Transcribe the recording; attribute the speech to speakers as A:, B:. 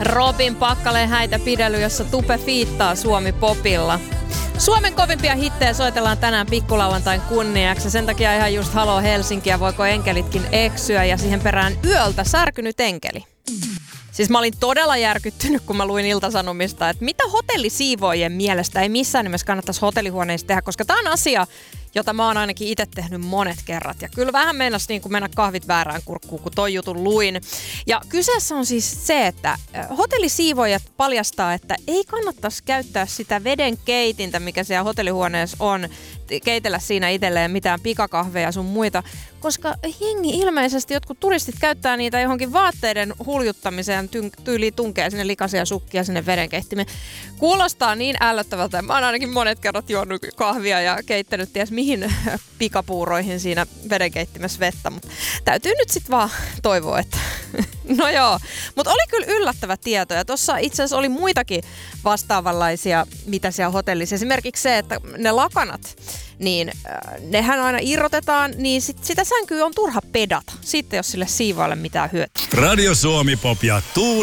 A: Robin Pakkaleen häitä pidely, jossa Tupe fiittaa Suomi-popilla. Suomen kovimpia hittejä soitellaan tänään pikkulauantain kunniaksi. Sen takia ihan just haloo Helsinkiä, voiko enkelitkin eksyä ja siihen perään yöltä särkynyt enkeli. Siis mä olin todella järkyttynyt, kun mä luin Ilta-Sanomista, että mitä hotellisiivoojien mielestä ei missään nimessä kannattaisi hotellihuoneissa tehdä, koska tää on asia, jota mä oon ainakin itse tehnyt monet kerrat. Ja kyllä vähän meinasi niin kuin mennä kahvit väärään kurkkuun, kun toi jutun luin. Ja kyseessä on siis se, että hotellisiivoojat paljastaa, että ei kannattaisi käyttää sitä veden keitintä, mikä siellä hotellihuoneessa on, keitellä siinä itselleen mitään pikakahveja sun muita, koska jengi ilmeisesti jotkut turistit käyttää niitä johonkin vaatteiden huljuttamiseen, tyyliin tunkee sinne likaisia sukkia sinne vedenkeittimeen. Kuulostaa niin ällöttävältä. Mä oon ainakin monet kerrat juonut kahvia ja keittänyt ties mihin pikapuuroihin siinä vedenkeittimessä vettä, mutta täytyy nyt sit vaan toivoa, että no joo. Mutta oli kyllä yllättävä tieto ja tuossa itse asiassa oli muitakin vastaavanlaisia, mitä siellä hotellissa. Esimerkiksi se, että ne lakanat, niin nehän aina irrotetaan, niin sitä sänkyä on turha pedata, sitten jos sille siivaalle mitään hyötyä.
B: Radio Suomi Pop ja